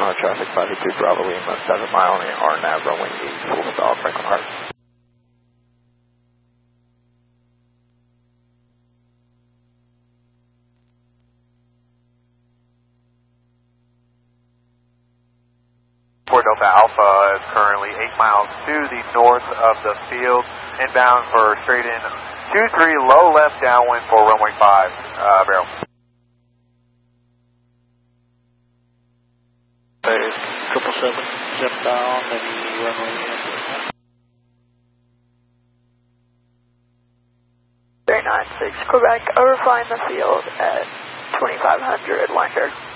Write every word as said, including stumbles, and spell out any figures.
Uh, traffic five two Bravo Lima, seven mile on the R N A V, runway eight, full stop, Franklin Hart. Fort Delta Alpha is currently eight miles to the north of the field, inbound for straight in two three, low left downwind for runway five, uh, barrel. Triple seven, step down, maybe runway in. three nine six Quebec, overflying the field at twenty-five hundred Winder.